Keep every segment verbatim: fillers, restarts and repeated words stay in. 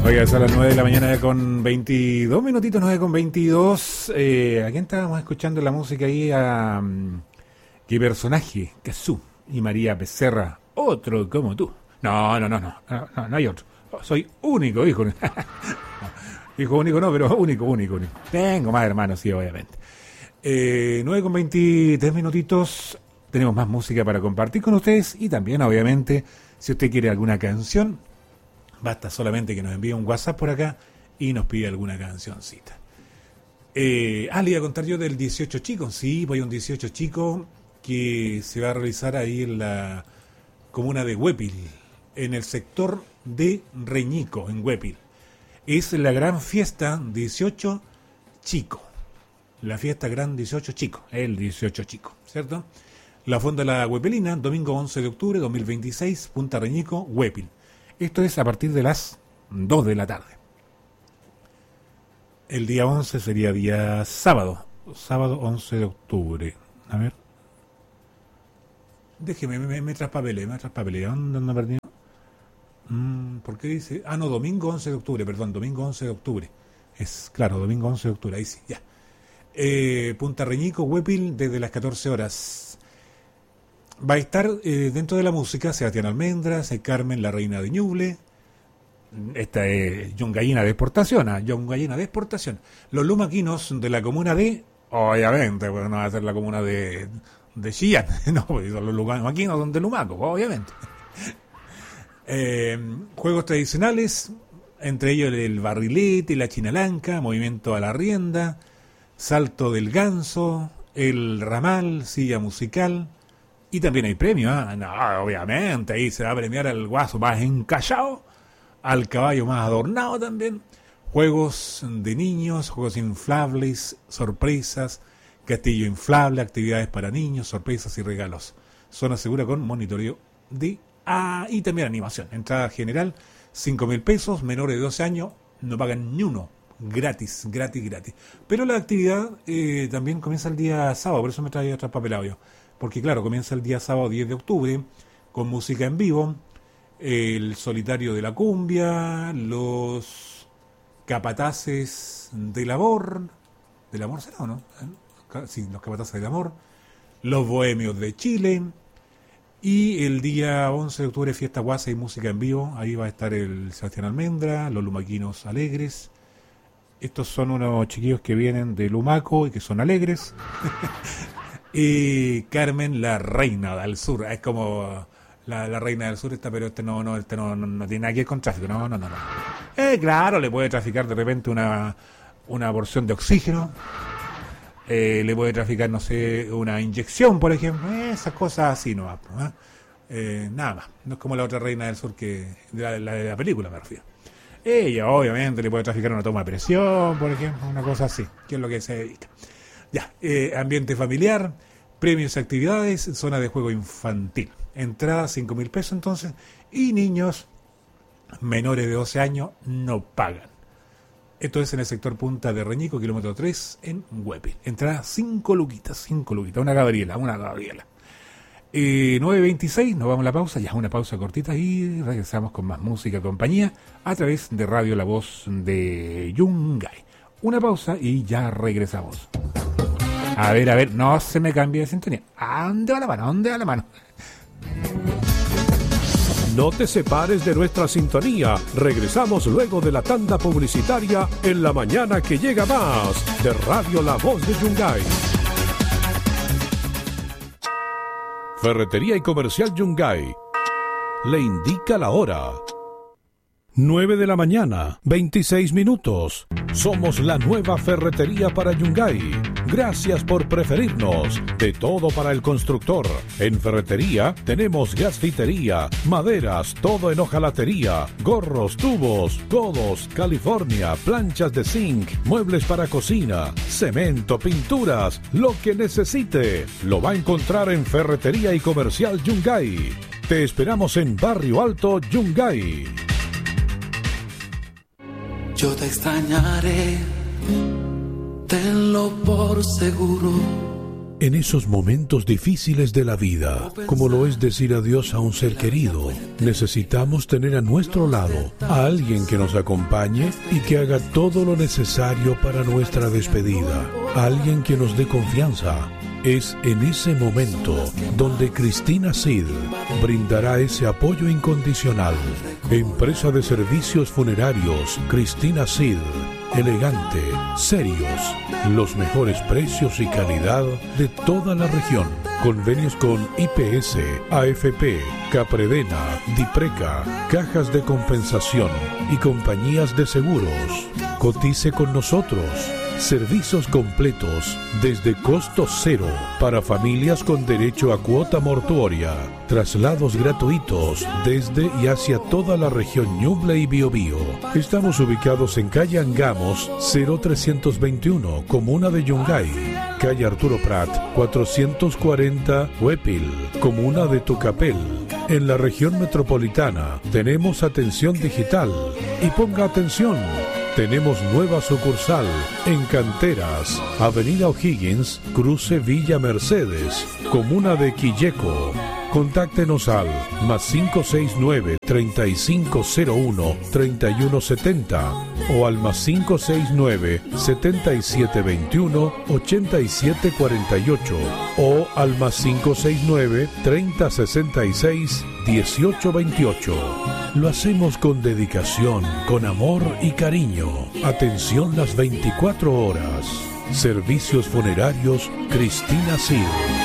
Oiga, son las nueve de la mañana con veintidós minutitos, nueve con veintidós. Eh, ¿A quién estábamos escuchando la música ahí? A, um, ¿Qué personaje? Cazú y María Becerra. Otro como tú. No, no, no, no, no, no, no hay otro. Soy único, hijo. No, hijo único no, pero único, único, único. Tengo más hermanos, sí, obviamente. Eh, nueve con veintitrés minutitos. Tenemos más música para compartir con ustedes y también, obviamente, si usted quiere alguna canción, basta solamente que nos envíe un WhatsApp por acá y nos pide alguna cancioncita. Eh, ah, le iba a contar yo del dieciocho Chico. Sí, pues hay un dieciocho Chico que se va a realizar ahí en la comuna de Huépil, en el sector de Reñico, en Huépil. Es la gran fiesta dieciocho Chico. La fiesta gran dieciocho Chico, el dieciocho Chico, ¿cierto? La Fonda La Huepelina, domingo once de octubre de dos mil veintiséis, Punta Reñico, Huépil. Esto es a partir de las dos de la tarde. El día once sería día sábado. Sábado once de octubre. A ver. Déjeme, me, me traspapelé, me traspapelé. ¿Dónde me perdí? Mm, ¿Por qué dice? Ah, no, domingo once de octubre, perdón, domingo once de octubre. Es, claro, domingo once de octubre, ahí sí, ya. Eh, Punta Reñico, Huépil, desde las catorce horas. Va a estar eh, dentro de la música Sebastián Almendras, Carmen, la reina de Ñuble. Esta es Yungayina de exportación, ¿eh? Yungayina de exportación. Los lumaquinos de la comuna de, obviamente, pues no va a ser la comuna de, de Chillán, no, pues los lumaquinos son de Lumaco, obviamente. Eh, juegos tradicionales, entre ellos el barrilete, la chinalanca, movimiento a la rienda, salto del ganso, el ramal, silla musical. Y también hay premios, ¿eh? No, obviamente, ahí se va a premiar al guaso más encallado, al caballo más adornado también. Juegos de niños, juegos inflables, sorpresas, castillo inflable, actividades para niños, sorpresas y regalos. Zona segura con monitoreo de... Ah, y también animación. Entrada general, cinco mil pesos, menores de doce años, no pagan ni uno. Gratis, gratis, gratis. Pero la actividad eh, también comienza el día sábado, por eso me traía traspapelado yo. Porque claro, comienza el día sábado diez de octubre, con música en vivo, el solitario de la cumbia, los capataces del amor, del amor será o no, ¿Eh? sí, los capataces del amor, los bohemios de Chile, y el día once de octubre fiesta guasa y música en vivo, ahí va a estar el Sebastián Almendra, los lumaquinos alegres. Estos son unos chiquillos que vienen de Lumaco y que son alegres. Y Carmen, la reina del sur, es como la, la reina del sur esta, pero este no, no, este no, no, no tiene nada que ver con tráfico, no, no, no, no. Eh, claro, le puede traficar de repente una, una porción de oxígeno, eh, le puede traficar, no sé, una inyección, por ejemplo, eh, esas cosas así no va, ¿eh? Eh, nada más, no es como la otra reina del sur que de la, la de la película me refiero. Ella obviamente le puede traficar una toma de presión, por ejemplo, una cosa así, que es lo que se dedica. Ya, eh, ambiente familiar, premios y actividades, zona de juego infantil. Entrada cinco mil pesos entonces, y niños menores de doce años no pagan. Esto es en el sector Punta de Reñico, kilómetro tres, en Huépil. Entrada cinco luquitas, cinco luquitas, una Gabriela, una Gabriela. Eh, nueve veintiséis, nos vamos a la pausa, ya una pausa cortita y regresamos con más música y compañía a través de Radio La Voz de Yungay. Una pausa y ya regresamos. A ver, a ver, no se me cambie de sintonía. ¿A dónde va la mano? ¿A dónde va la mano? No te separes de nuestra sintonía. Regresamos luego de la tanda publicitaria en la mañana que llega más de Radio La Voz de Yungay. Ferretería y Comercial Yungay le indica la hora. nueve de la mañana, veintiséis minutos. Somos la nueva ferretería para Yungay. Gracias por preferirnos. De todo para el constructor. En ferretería tenemos gasfitería, maderas, todo en hojalatería, gorros, tubos, codos, California, planchas de zinc, muebles para cocina, cemento, pinturas, lo que necesite. Lo va a encontrar en Ferretería y Comercial Yungay. Te esperamos en Barrio Alto, Yungay. Yo te extrañaré, tenlo por seguro. En esos momentos difíciles de la vida, como lo es decir adiós a un ser querido, necesitamos tener a nuestro lado a alguien que nos acompañe y que haga todo lo necesario para nuestra despedida, a alguien que nos dé confianza. Es en ese momento donde Cristina Cid brindará ese apoyo incondicional. Empresa de servicios funerarios Cristina Cid. Elegante, serios, los mejores precios y calidad de toda la región. Convenios con I P S, A F P, Capredena, Dipreca, cajas de compensación y compañías de seguros. Cotice con nosotros. Servicios completos desde costo cero para familias con derecho a cuota mortuoria. Traslados gratuitos desde y hacia toda la región Ñuble y Biobío. Estamos ubicados en calle Angamos cero trescientos veintiuno, comuna de Yungay. Calle Arturo Prat cuatrocientos cuarenta, Huépil, comuna de Tucapel. En la región metropolitana tenemos atención digital. Y ponga atención, tenemos nueva sucursal en Canteras, Avenida O'Higgins, cruce Villa Mercedes, comuna de Quilleco. Contáctenos al más cinco seis nueve, treinta y cinco cero uno, treinta y uno setenta o al más cinco seis nueve, setenta y siete veintiuno, ochenta y siete cuarenta y ocho o al más cinco seis nueve, treinta sesenta y seis, dieciocho veintiocho. Lo hacemos con dedicación, con amor y cariño. Atención las veinticuatro horas. Servicios funerarios Cristina Cid.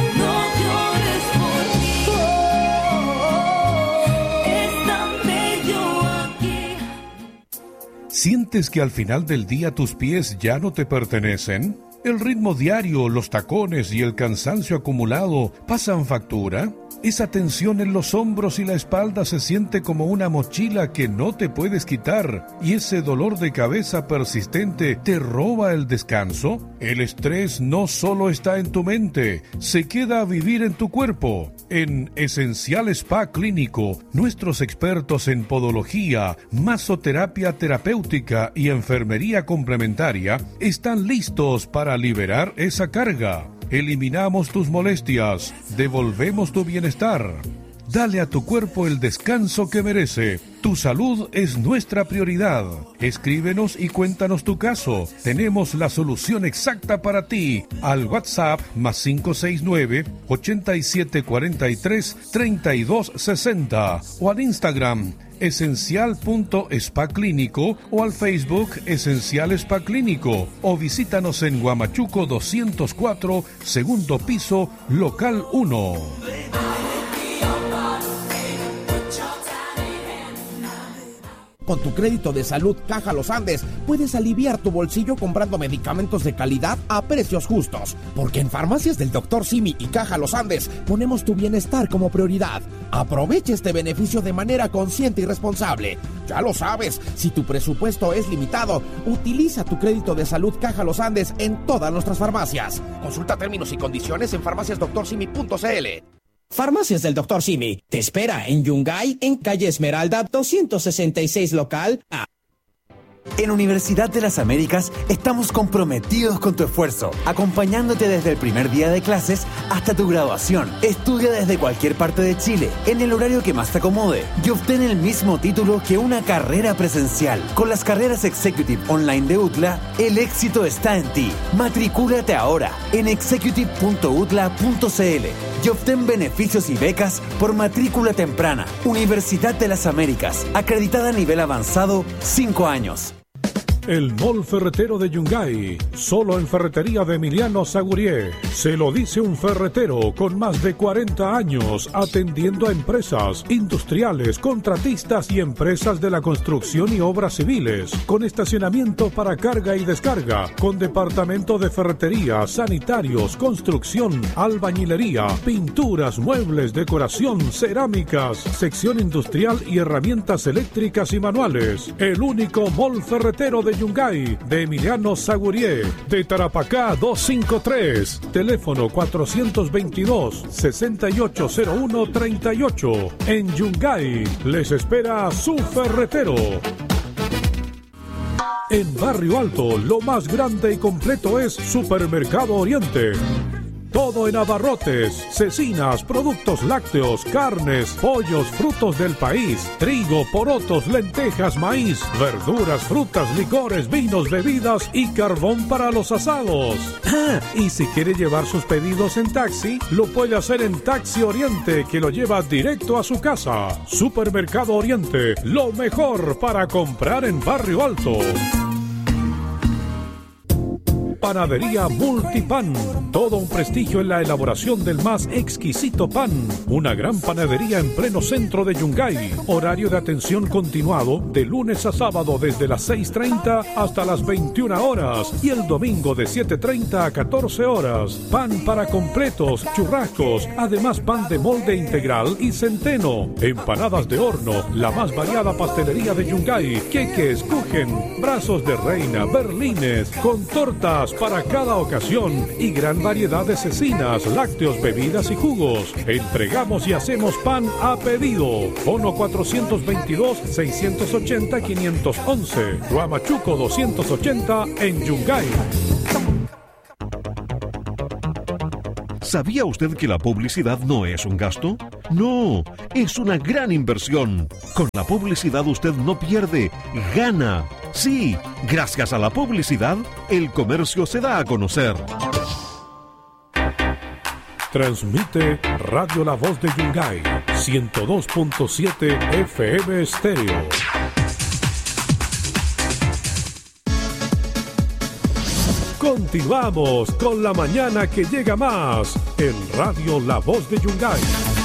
¿Sientes que al final del día tus pies ya no te pertenecen? ¿El ritmo diario, los tacones y el cansancio acumulado pasan factura? Esa tensión en los hombros y la espalda se siente como una mochila que no te puedes quitar, y ese dolor de cabeza persistente te roba el descanso. El estrés no solo está en tu mente, se queda a vivir en tu cuerpo. En Esencial Spa Clínico, nuestros expertos en podología, masoterapia terapéutica y enfermería complementaria están listos para liberar esa carga. Eliminamos tus molestias, devolvemos tu bienestar. Dale a tu cuerpo el descanso que merece. Tu salud es nuestra prioridad. Escríbenos y cuéntanos tu caso. Tenemos la solución exacta para ti. Al WhatsApp más cinco seis nueve, ochenta y siete cuarenta y tres, treinta y dos sesenta o al Instagram esencial punto spa clínico o al Facebook Esencial Spa Clínico o visítanos en Huamachuco doscientos cuatro, segundo piso, local uno. Con tu crédito de salud Caja Los Andes puedes aliviar tu bolsillo comprando medicamentos de calidad a precios justos. Porque en Farmacias del doctor Simi y Caja Los Andes ponemos tu bienestar como prioridad. Aprovecha este beneficio de manera consciente y responsable. Ya lo sabes, si tu presupuesto es limitado, utiliza tu crédito de salud Caja Los Andes en todas nuestras farmacias. Consulta términos y condiciones en farmacias doctor simi punto c l. Farmacias del doctor Simi te espera en Yungay, en calle Esmeralda doscientos sesenta y seis local A. En Universidad de las Américas estamos comprometidos con tu esfuerzo, acompañándote desde el primer día de clases hasta tu graduación. Estudia desde cualquier parte de Chile, en el horario que más te acomode, y obtén el mismo título que una carrera presencial. Con las carreras Executive Online de U T L A, el éxito está en ti. Matricúlate ahora en executive punto u t l a punto c l y obtén beneficios y becas por matrícula temprana. Universidad de las Américas, acreditada a nivel avanzado, cinco años. El Mall Ferretero de Yungay, solo en Ferretería de Emiliano Sagurié. Se lo dice un ferretero con más de cuarenta años atendiendo a empresas, industriales, contratistas y empresas de la construcción y obras civiles, con estacionamiento para carga y descarga, con departamento de ferretería, sanitarios, construcción, albañilería, pinturas, muebles, decoración, cerámicas, sección industrial y herramientas eléctricas y manuales. El único Mall Ferretero de Yungay, de Emiliano Sagurié, de Tarapacá doscientos cincuenta y tres, teléfono cuatrocientos veintidós, sesenta y ocho cero uno treinta y ocho. En Yungay les espera su ferretero. En Barrio Alto, lo más grande y completo es Supermercado Oriente. Todo en abarrotes, cecinas, productos lácteos, carnes, pollos, frutos del país, trigo, porotos, lentejas, maíz, verduras, frutas, licores, vinos, bebidas y carbón para los asados. Ah, y si quiere llevar sus pedidos en taxi, lo puede hacer en Taxi Oriente, que lo lleva directo a su casa. Supermercado Oriente, lo mejor para comprar en Barrio Alto. Panadería Multipan, todo un prestigio en la elaboración del más exquisito pan. Una gran panadería en pleno centro de Yungay. Horario de atención continuado de lunes a sábado desde las seis treinta hasta las veintiuna horas y el domingo de siete treinta a catorce horas. Pan para completos, churrascos, además pan de molde integral y centeno. Empanadas de horno, la más variada pastelería de Yungay. Queques, kuchen, brazos de reina, berlines, con tortas para cada ocasión y gran variedad de cecinas, lácteos, bebidas y jugos. Entregamos y hacemos pan a pedido. Bono cuatrocientos veintidós, seiscientos ochenta, quinientos once. Huamachuco doscientos ochenta en Yungay. ¿Sabía usted que la publicidad no es un gasto? No, es una gran inversión. Con la publicidad usted no pierde, gana. Sí, gracias a la publicidad, el comercio se da a conocer. Transmite Radio La Voz de Yungay, ciento dos punto siete F M Estéreo. Continuamos con la mañana que llega más en Radio La Voz de Yungay.